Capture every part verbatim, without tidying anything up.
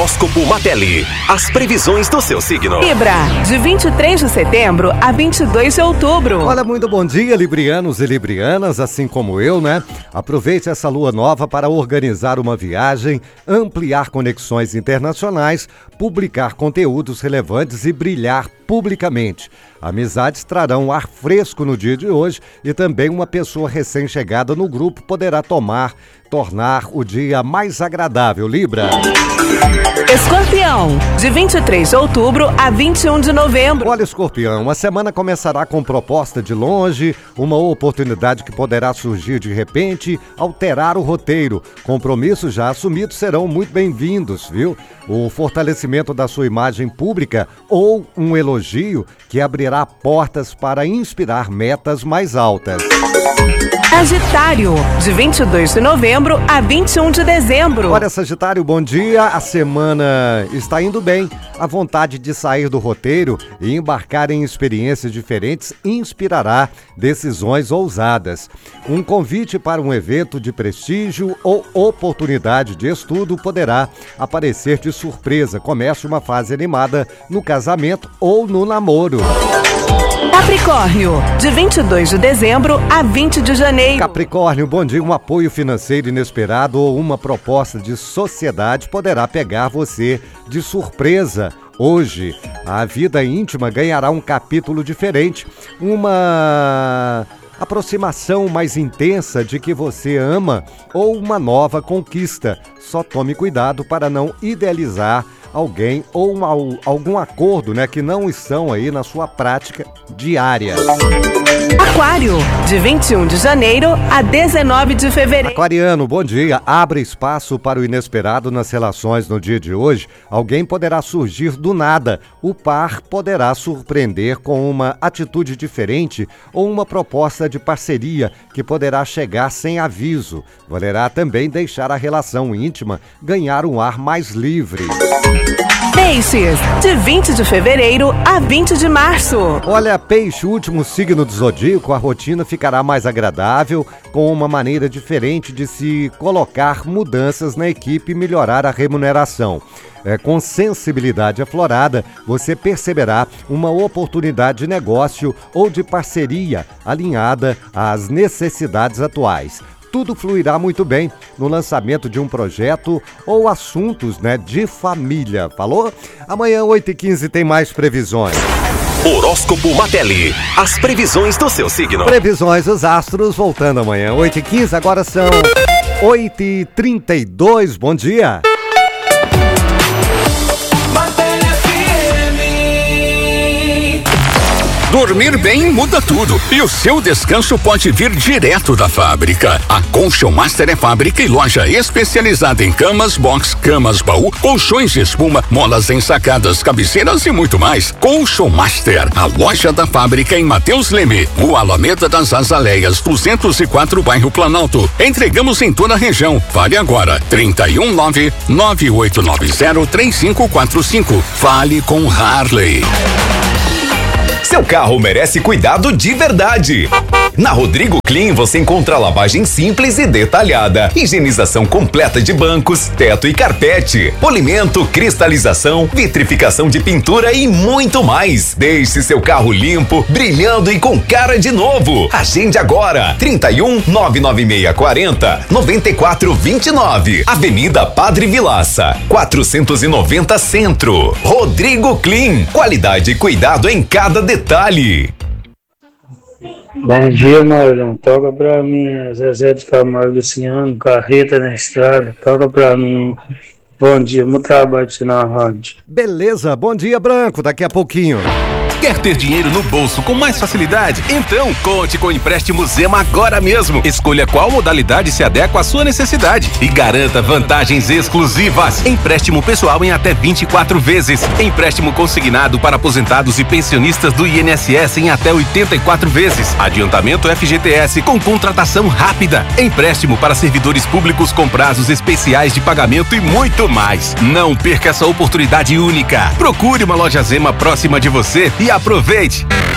Horóscopo Matelli. As previsões do seu signo. Libra, de vinte e três de setembro a vinte e dois de outubro. Olha, muito bom dia, librianos e librianas, assim como eu, né? Aproveite essa lua nova para organizar uma viagem, ampliar conexões internacionais, publicar conteúdos relevantes e brilhar publicamente. Amizades trarão ar fresco no dia de hoje e também uma pessoa recém-chegada no grupo poderá tomar, tornar o dia mais agradável. Libra. Escorpião, de vinte e três de outubro a vinte e um de novembro. Olha, Escorpião, a semana começará com proposta de longe, uma oportunidade que poderá surgir de repente, alterar o roteiro. Compromissos já assumidos serão muito bem-vindos, viu? O fortalecimento da sua imagem pública ou um elogio que abrirá portas para inspirar metas mais altas. Sagitário, de vinte e dois de novembro a vinte e um de dezembro. Olha, Sagitário, bom dia. A semana está indo bem. A vontade de sair do roteiro e embarcar em experiências diferentes inspirará decisões ousadas. Um convite para um evento de prestígio ou oportunidade de estudo poderá aparecer de surpresa. Comece uma fase animada no casamento ou no namoro. Capricórnio, de vinte e dois de dezembro a vinte de janeiro. Capricórnio, bom dia. Um apoio financeiro inesperado ou uma proposta de sociedade poderá pegar você de surpresa. Hoje, a vida íntima ganhará um capítulo diferente, uma aproximação mais intensa de que você ama ou uma nova conquista. Só tome cuidado para não idealizar alguém ou um, algum acordo, né, que não estão aí na sua prática diária. Aquário, de vinte e um de janeiro a dezenove de fevereiro. Aquariano, bom dia. Abre espaço para o inesperado nas relações no dia de hoje. Alguém poderá surgir do nada. O par poderá surpreender com uma atitude diferente ou uma proposta de parceria que poderá chegar sem aviso. Valerá também deixar a relação íntima ganhar um ar mais livre. Peixes, de vinte de fevereiro a vinte de março. Olha, Peixe, último signo do zodíaco, a rotina ficará mais agradável, com uma maneira diferente de se colocar mudanças na equipe e melhorar a remuneração. É, com sensibilidade aflorada, você perceberá uma oportunidade de negócio ou de parceria alinhada às necessidades atuais. Tudo fluirá muito bem no lançamento de um projeto ou assuntos, né, de família. Falou? Amanhã, oito e quinze, tem mais previsões. Horóscopo Matelli. As previsões do seu signo. Previsões dos astros voltando amanhã, oito e quinze. Agora são oito e trinta e dois. Bom dia. Dormir bem muda tudo e o seu descanso pode vir direto da fábrica. A Colchão Master é fábrica e loja especializada em camas, box, camas, baú, colchões de espuma, molas ensacadas, cabeceiras e muito mais. Colchão Master, a loja da fábrica em Mateus Leme, Rua Alameda das Azaleias, duzentos e quatro, bairro Planalto. Entregamos em toda a região. Fale agora, trinta e um nove, nove oito nove zero, três cinco quatro cinco. Fale com Harley. Seu carro merece cuidado de verdade. Na Rodrigo Clean você encontra lavagem simples e detalhada, higienização completa de bancos, teto e carpete, polimento, cristalização, vitrificação de pintura e muito mais. Deixe seu carro limpo, brilhando e com cara de novo. Agende agora, trinta e um, nove nove seis quatro zero, nove quatro dois nove, Avenida Padre Vilaça, quatrocentos e noventa Centro. Rodrigo Clean, qualidade e cuidado em cada detalhe. Bom dia, Marlon. Toca pra mim, Zezé de Camargo Luciano, Carreta na Estrada. Toca pra mim. Bom dia, muito trabalho na rádio. Beleza, bom dia, Branco. Daqui a pouquinho. Quer ter dinheiro no bolso com mais facilidade? Então, conte com o empréstimo Zema agora mesmo. Escolha qual modalidade se adequa à sua necessidade e garanta vantagens exclusivas. Empréstimo pessoal em até vinte e quatro vezes. Empréstimo consignado para aposentados e pensionistas do I N S S em até oitenta e quatro vezes. Adiantamento F G T S com contratação rápida. Empréstimo para servidores públicos com prazos especiais de pagamento e muito mais. Não perca essa oportunidade única. Procure uma loja Zema próxima de você e aproveite!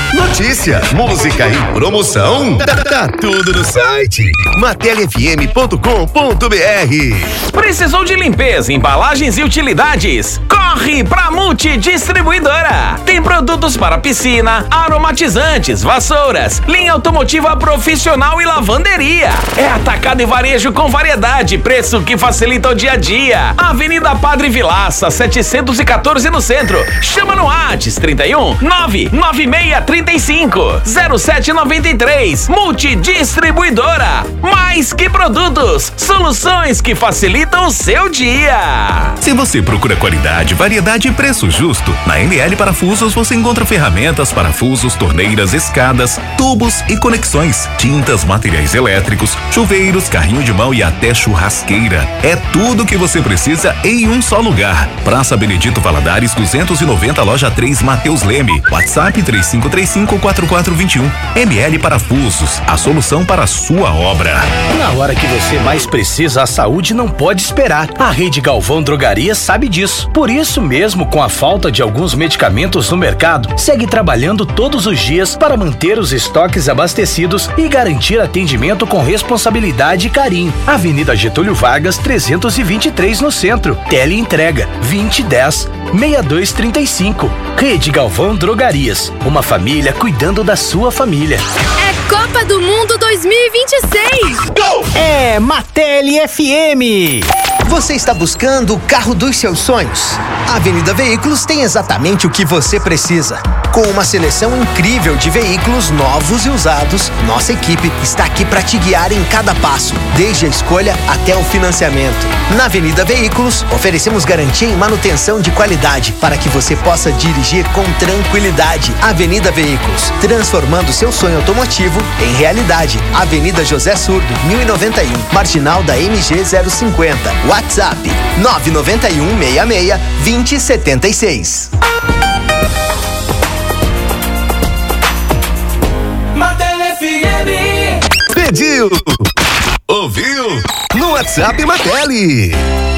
Notícia, música e promoção, tá, tá tudo no site matéria f m ponto com ponto b r. Precisou de limpeza, embalagens e utilidades? Corre pra Multidistribuidora. Tem produtos para piscina, aromatizantes, vassouras, linha automotiva profissional e lavanderia. É atacado e varejo com variedade, preço que facilita o dia a dia. Avenida Padre Vilaça, setecentos e quatorze no centro. Chama no WhatsApp trinta e um, nove nove seis trinta e cinco, zero sete noventa e três. Multidistribuidora. Mais que produtos, soluções que facilitam o seu dia. Se você procura qualidade, variedade e preço justo, na M L Parafusos você encontra ferramentas, parafusos, torneiras, escadas, tubos e conexões, tintas, materiais elétricos, chuveiros, carrinho de mão e até churrasqueira. É tudo que você precisa em um só lugar. Praça Benedito Valadares duzentos e noventa, loja três, Mateus Leme. WhatsApp três cinco três cinco, quatro quatro dois um. M L Parafusos, a solução para a sua obra. Na hora que você mais precisa, a saúde não pode esperar. A Rede Galvão Drogarias sabe disso. Por isso mesmo, com a falta de alguns medicamentos no mercado, segue trabalhando todos os dias para manter os estoques abastecidos e garantir atendimento com responsabilidade e carinho. Avenida Getúlio Vargas, trezentos e vinte e três no centro. Teleentrega vinte dez, sessenta e dois trinta e cinco. Rede Galvão Drogarias. Uma família cuidando da sua família. É Copa do Mundo dois mil e vinte e seis. Go! É Martelli F M. Você está buscando o carro dos seus sonhos? A Avenida Veículos tem exatamente o que você precisa. Com uma seleção incrível de veículos novos e usados, nossa equipe está aqui para te guiar em cada passo, desde a escolha até o financiamento. Na Avenida Veículos, oferecemos garantia em manutenção de qualidade para que você possa dirigir com tranquilidade. Avenida Veículos, transformando seu sonho automotivo em realidade. Avenida José Surdo, mil e noventa e um, Marginal da M G zero cinquenta. WhatsApp nove nove um, seis seis, vinte setenta e seis. Martelli F M. Pediu, ouviu, no WhatsApp Martelli.